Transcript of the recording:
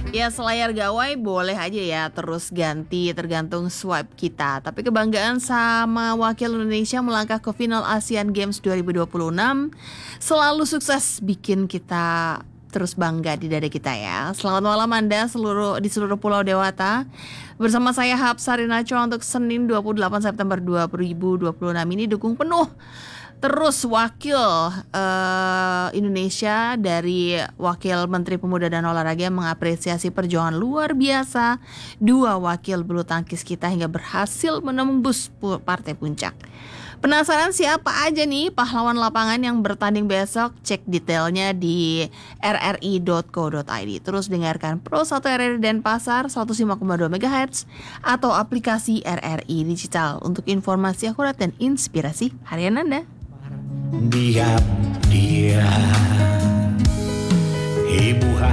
Ya selayar gawai boleh aja ya terus ganti tergantung swipe kita. Tapi kebanggaan sama wakil Indonesia melangkah ke final Asian Games 2026 selalu sukses bikin kita terus bangga di dada kita ya. Selamat malam Anda di seluruh Pulau Dewata. Bersama saya Hapsari Nacho untuk Senin 28 September 2026 ini dukung penuh terus wakil Indonesia dari Wakil Menteri Pemuda dan Olahraga yang mengapresiasi perjuangan luar biasa dua wakil bulu tangkis kita hingga berhasil menembus partai puncak. Penasaran siapa aja nih pahlawan lapangan yang bertanding besok? Cek detailnya di rri.co.id. Terus dengarkan Pro 1 RRI Denpasar 105,2 MHz atau aplikasi RRI Digital untuk informasi akurat dan inspirasi harian Anda. Dia ibu